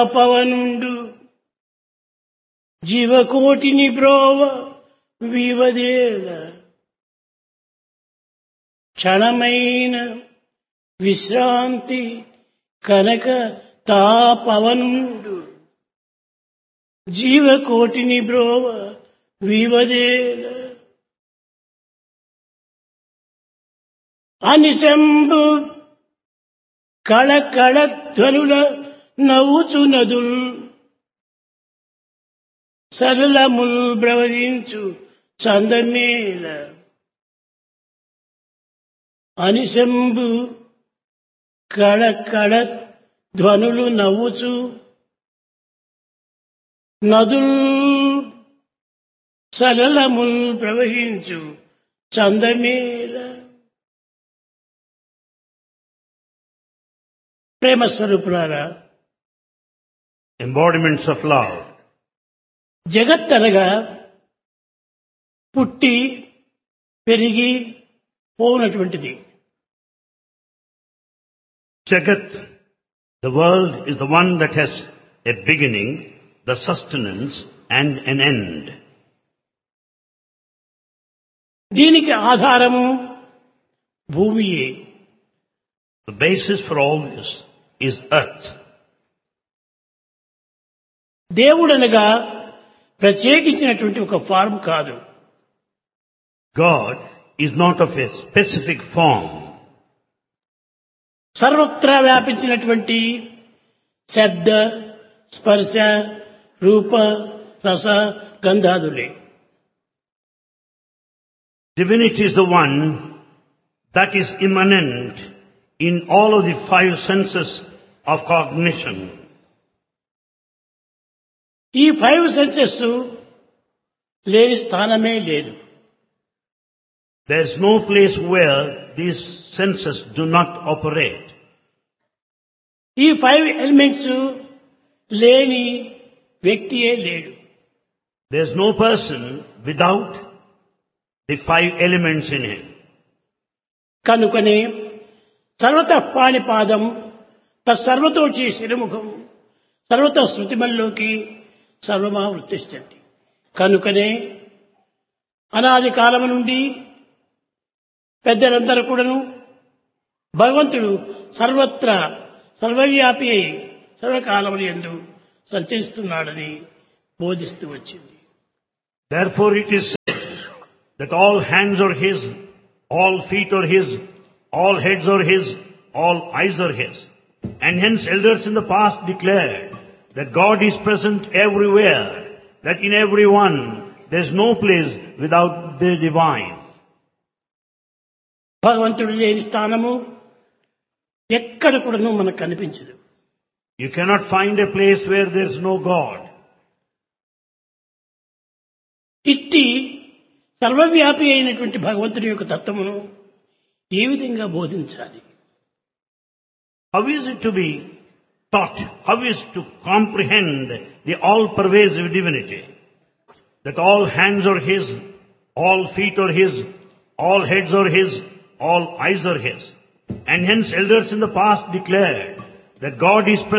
పవనుండు జీవకోటిని బ్రోవ వివదేల క్షణమైన విశ్రాంతి కనక తా పవనుండు జీవకోటిని బ్రోవ వివదేల అనిశంభు కళకళ ధ్వనుల నవ్వుచు నదుల్ సరళముల్ బ్రవరించు చందమేల అనిశంభు కళకళ ధ్వనులు నవ్వుచు నదుల్ సరళముల్ ప్రవహించు చందమేల ప్రేమ స్వరూపులారా, embodiments of love. జగత్తనగా పుట్టి పెరిగి పోనటువంటిది. Jagat, the world, is the one that has a beginning, the sustenance and an end. దీనికి ఆధారము భూమియే. The basis for all this is earth. దేవుడనగా ప్రత్యేకించినటువంటి ఒక ఫార్మ్ కాదు. God is not of a specific form. సర్వత్రా వ్యాపించినటువంటి శబ్ద స్పర్శ రూప రస గంధాదులే. Divinity is the one that is immanent in all of the five senses of cognition. ఈ 5 senses లేని స్థానమే లేదు. There is no place where these senses do not operate. ఈ 5 elements లేని వ్యక్తియే లేడు. There is no person without the 5 elements in him. కనుకనే సర్వత పాణిపాదం తత్సర్వతోచి శిరముఖం సర్వత శృతిమల్లోకి సర్వమా వృత్తిష్టంతి. కనుకనే అనాది కాలము నుండి పెద్దలందరూ కూడాను భగవంతుడు సర్వత్రా సర్వవ్యాపి అయి సర్వకాలములు యందు సంచరిస్తున్నాడని బోధిస్తూ వచ్చింది. Therefore it is said that all hands are his, all feet are his, all heads are his, all eyes are his. And hence elders in the past declared that God is present everywhere, that in everyone there is no place without the divine. భగవంతుడు లేని స్థానము ఎక్కడ కూడాను మనకు కనిపించదు. You cannot find a place where there is no God. ఇట్టి సర్వవ్యాపి అయినటువంటి భగవంతుడి యొక్క తత్వమును ఏ విధంగా బోధించాలి? How is it to be taught? How is to comprehend the all-pervasive divinity? That all hands are his, all feet are his, all heads are his, all eyes are his. And hence elders in the past declared that God is present